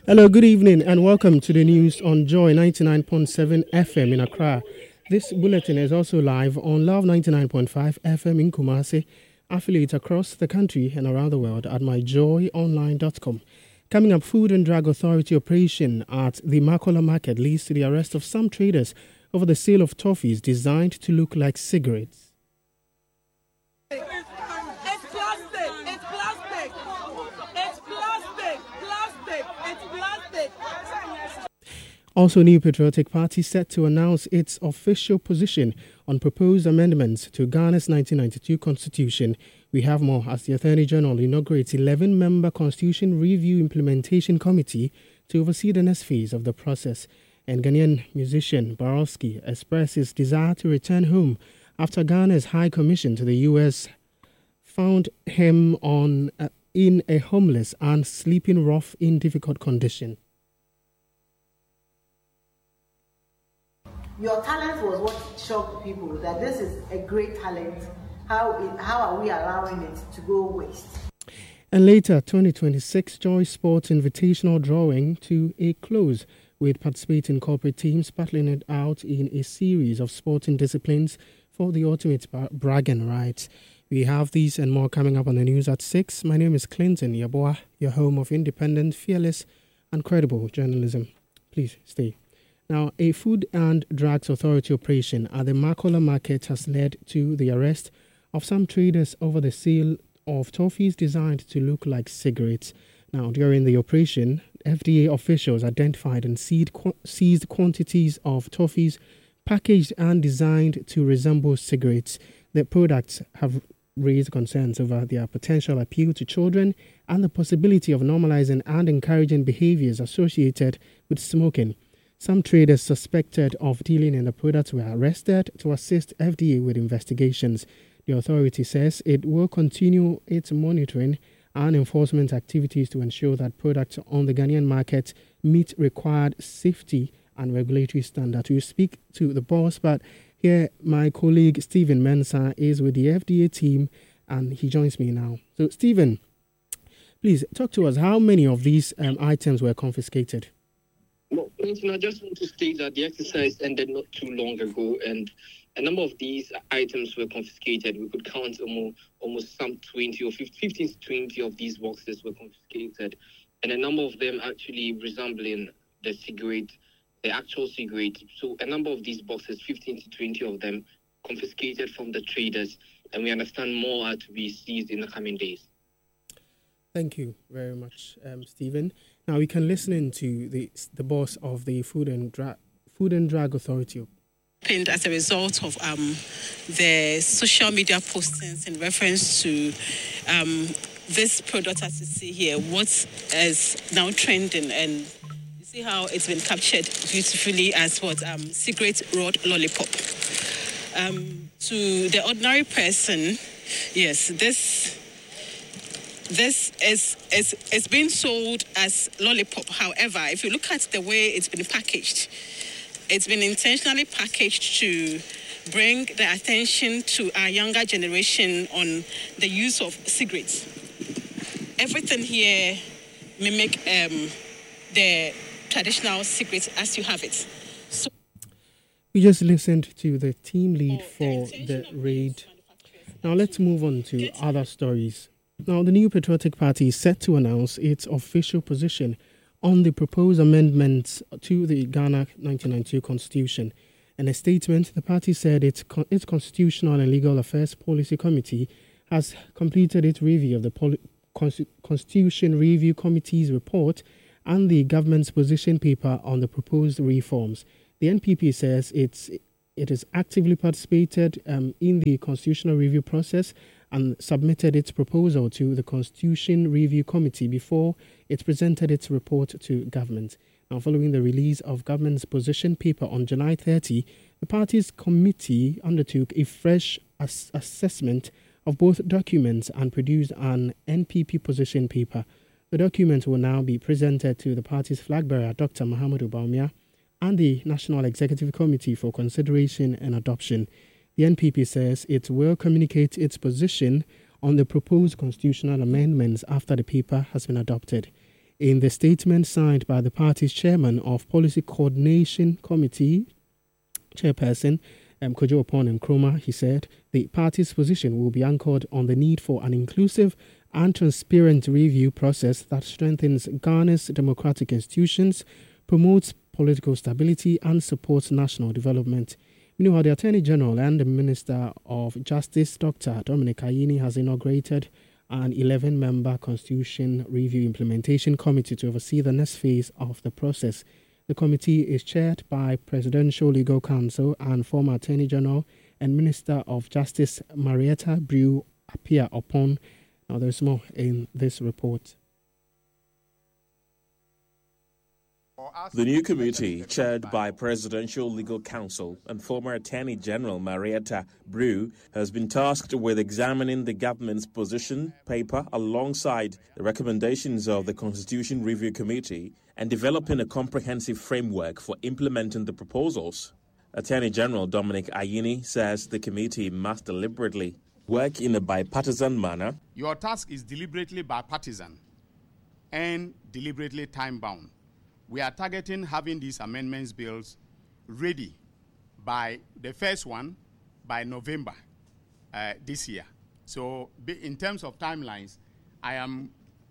Hello, good evening, and welcome to the news on Joy 99.7 FM in Accra. This bulletin is also live on Love 99.5 FM in Kumasi, affiliates across the country and around the world at myjoyonline.com. Coming up, Food and Drug Authority operation at the Makola Market leads to the arrest of some traders over the sale of toffees designed to look like cigarettes. It's plastic. It's plastic. It's plastic. Plastic. It's plastic. Also, New Patriotic Party set to announce its official position on proposed amendments to Ghana's 1992 Constitution. We have more as the Attorney General inaugurates 11-member Constitution Review Implementation Committee to oversee the next phase of the process. And Ghanaian musician Borowski expressed his desire to return home after Ghana's High Commission to the U.S. found him in a homeless and sleeping rough in difficult condition. Your talent was what shocked people, that this is a great talent. How are we allowing it to go waste? And later, 2026 Joy Sports Invitational drawing to a close, with participating corporate teams battling it out in a series of sporting disciplines for the ultimate bragging rights. We have these and more coming up on the news at 6. My name is Clinton Yaboa, your home of independent, fearless and credible journalism. Please stay. Now, a Food and Drugs Authority operation at the Makola Market has led to the arrest of some traders over the sale of toffees designed to look like cigarettes. Now, during the operation, FDA officials identified and seized quantities of toffees packaged and designed to resemble cigarettes. The products have raised concerns over their potential appeal to children and the possibility of normalizing and encouraging behaviors associated with smoking. Some traders suspected of dealing in the products were arrested to assist FDA with investigations. The authority says it will continue its monitoring and enforcement activities to ensure that products on the Ghanaian market meet required safety and regulatory standards. We speak to the boss, but here my colleague Stephen Mensah is with the FDA team and he joins me now. So Stephen, please talk to us. How many of these items were confiscated? Well, Clinton, I just want to state that the exercise ended not too long ago, and a number of these items were confiscated. We could count almost some 20 or 15 to 20 of these boxes were confiscated, and a number of them actually resembling the cigarette, the actual cigarette. So a number of these boxes, 15 to 20 of them, confiscated from the traders, and we understand more are to be seized in the coming days. Thank you very much, Stephen. Now we can listen in to the boss of the Food and Drug Authority. As a result of the social media postings in reference to this product, as you see here, what is now trending, and you see how it's been captured beautifully as what cigarette rod lollipop. To the ordinary person, yes, this is being sold as lollipop. However, if you look at the way it's been packaged, it's been intentionally packaged to bring the attention to our younger generation on the use of cigarettes. Everything here mimic the traditional cigarettes as you have it. So we just listened to the team lead for the raid. Now let's move on to other stories. Now, the New Patriotic Party is set to announce its official position on the proposed amendments to the Ghana 1992 Constitution. In a statement, the party said its Constitutional and Legal Affairs Policy Committee has completed its review of the Constitution Review Committee's report and the government's position paper on the proposed reforms. The NPP says it has actively participated in the constitutional review process and submitted its proposal to the Constitution Review Committee before it presented its report to government. Now, following the release of government's position paper on July 30, the party's committee undertook a fresh assessment of both documents and produced an NPP position paper. The document will now be presented to the party's flag bearer, Dr. Mahamudu Bawumia, and the National Executive Committee for consideration and adoption. The NPP says it will communicate its position on the proposed constitutional amendments after the paper has been adopted. In the statement signed by the party's chairman of Policy Coordination Committee, Chairperson Kojo Opon Nkrumah, he said the party's position will be anchored on the need for an inclusive and transparent review process that strengthens Ghana's democratic institutions, promotes political stability, and supports national development. Meanwhile, the Attorney General and the Minister of Justice, Dr. Dominic Ayine, has inaugurated an 11-member Constitution Review Implementation Committee to oversee the next phase of the process. The committee is chaired by Presidential Legal Counsel and former Attorney General and Minister of Justice Marietta Brew Appiah Opon. Now, there's more in this report. The new committee, chaired by Presidential Legal Counsel and former Attorney General Marietta Brew, has been tasked with examining the government's position paper alongside the recommendations of the Constitution Review Committee and developing a comprehensive framework for implementing the proposals. Attorney General Dominic Ayine says the committee must deliberately work in a bipartisan manner. Your task is deliberately bipartisan and deliberately time-bound. We are targeting having these amendments bills ready by the first one by November this year. So in terms of timelines, I'm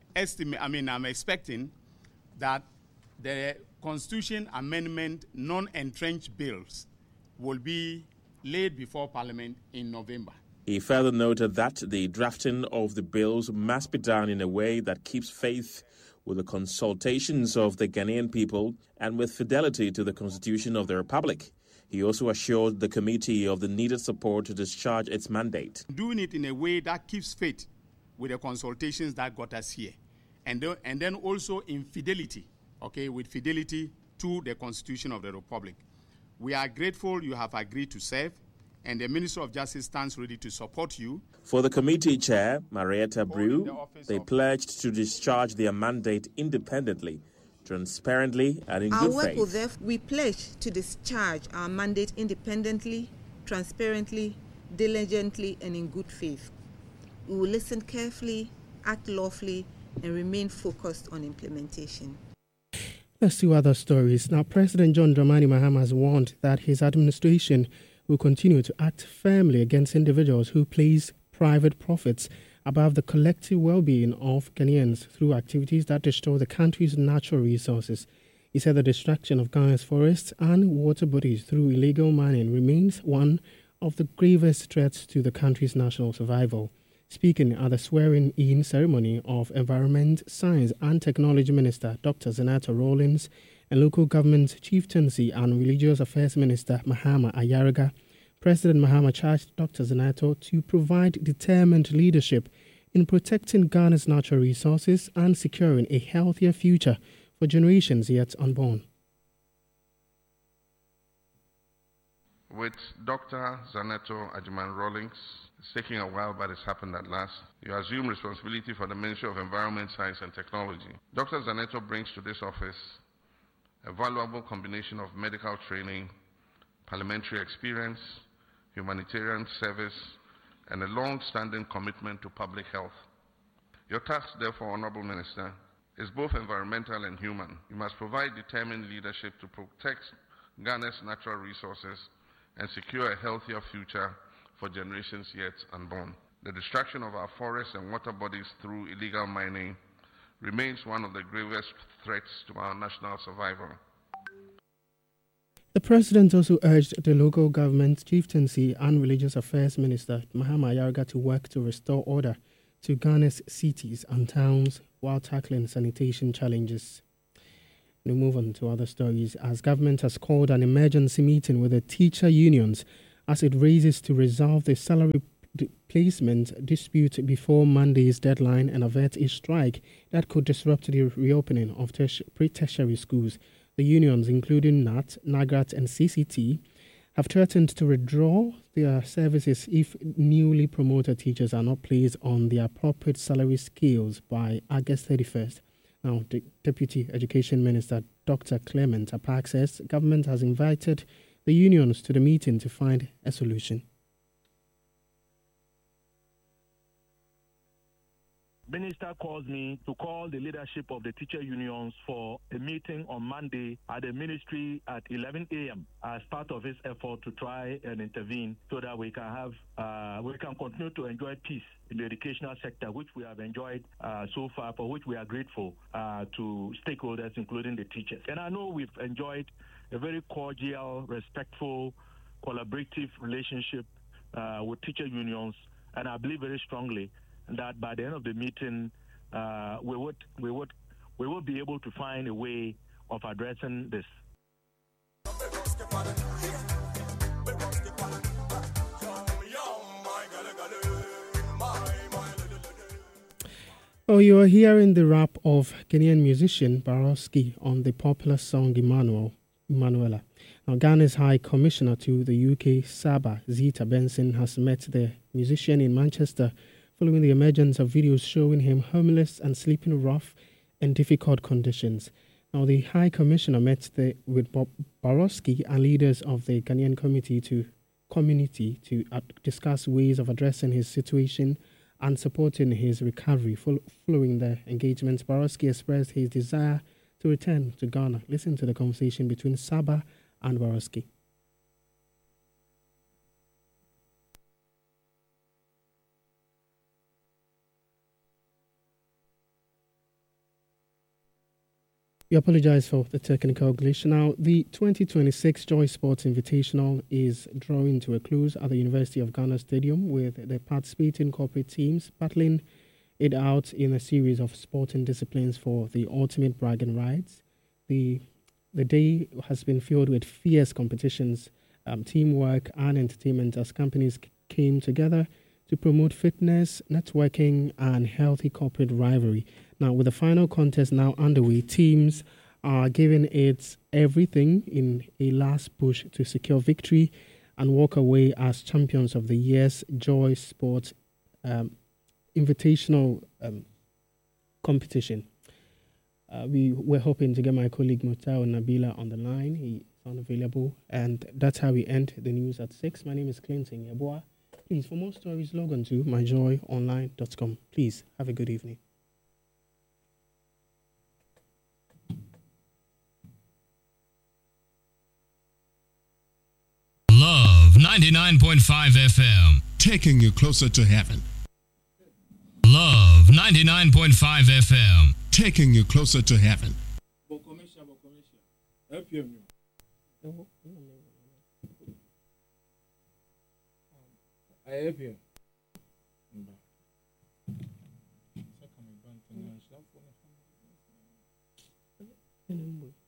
expecting that the Constitution Amendment non-entrenched bills will be laid before Parliament in November. He further noted that the drafting of the bills must be done in a way that keeps faith with the consultations of the Ghanaian people and with fidelity to the Constitution of the Republic. He also assured the committee of the needed support to discharge its mandate. Doing it in a way that keeps faith with the consultations that got us here, and then also in fidelity, with fidelity to the Constitution of the Republic. We are grateful you have agreed to serve, and the Minister of Justice stands ready to support you. For the committee chair, Marietta Brew, they pledged to discharge their mandate independently, transparently, and in good faith. We pledge to discharge our mandate independently, transparently, diligently, and in good faith. We will listen carefully, act lawfully, and remain focused on implementation. Let's see other stories. Now, President John Dramani Mahama has warned that his administration will continue to act firmly against individuals who place private profits above the collective well-being of Ghanaians through activities that destroy the country's natural resources. He said the destruction of Ghana's forests and water bodies through illegal mining remains one of the gravest threats to the country's national survival. Speaking at the swearing-in ceremony of Environment, Science and Technology Minister Dr. Zenato Rawlings and Local Government Chieftaincy and Religious Affairs Minister Mahama Ayariga, President Mahama charged Dr. Zenato to provide determined leadership in protecting Ghana's natural resources and securing a healthier future for generations yet unborn. With Dr. Zenato Ajiman Rawlings, it's taking a while, but it's happened at last. You assume responsibility for the Ministry of Environment, Science and Technology. Dr. Zenato brings to this office a valuable combination of medical training, parliamentary experience, humanitarian service, and a long-standing commitment to public health. Your task, therefore, Honorable Minister, is both environmental and human. You must provide determined leadership to protect Ghana's natural resources and secure a healthier future for generations yet unborn. The destruction of our forests and water bodies through illegal mining remains one of the gravest threats to our national survival. The President also urged the Local Government Chieftaincy and Religious Affairs Minister Mahama Ayariga to work to restore order to Ghana's cities and towns while tackling sanitation challenges. We move on to other stories as government has called an emergency meeting with the teacher unions as it races to resolve the salary placement dispute before Monday's deadline and avert a strike that could disrupt the reopening of pre-tertiary schools. The unions, including NAT, NAGRAT and CCT, have threatened to withdraw their services if newly promoted teachers are not placed on the appropriate salary scales by August 31st. Now, the Deputy Education Minister, Dr. Clement Apak, says government has invited the unions to the meeting to find a solution. Minister calls me to call the leadership of the teacher unions for a meeting on Monday at the ministry at 11 a.m. as part of his effort to try and intervene so that we can continue to enjoy peace in the educational sector, which we have enjoyed so far, for which we are grateful to stakeholders, including the teachers. And I know we've enjoyed a very cordial, respectful, collaborative relationship with teacher unions, and I believe very strongly that by the end of the meeting, we would be able to find a way of addressing this. Oh, you are hearing the rap of Kenyan musician Baroski on the popular song Emanuela. Now, Ghana's High Commissioner to the UK, Saba Zita Benson, has met the musician in Manchester following the emergence of videos showing him homeless and sleeping in rough and difficult conditions. Now, the High Commissioner met with Bob Baroski and leaders of the Ghanaian community to discuss ways of addressing his situation and supporting his recovery. Following the engagement, Baroski expressed his desire to return to Ghana. Listen to the conversation between Saba and Baroski. We apologize for the technical glitch. Now, the 2026 Joy Sports Invitational is drawing to a close at the University of Ghana Stadium, with the participating corporate teams battling it out in a series of sporting disciplines for the ultimate bragging rights. The day has been filled with fierce competitions, teamwork, and entertainment as companies came together to promote fitness, networking, and healthy corporate rivalry. Now, with the final contest now underway, teams are giving it everything in a last push to secure victory and walk away as champions of the year's Joy Sports Invitational competition. We were hoping to get my colleague Mutao Nabila on the line. He is unavailable, and that's how we end the news at 6. My name is Clinton Yeboah. Please, for more stories, log on to myjoyonline.com. Please, have a good evening. Love 99.5 FM. Taking you closer to heaven. Love 99.5 FM. Taking you closer to heaven. I have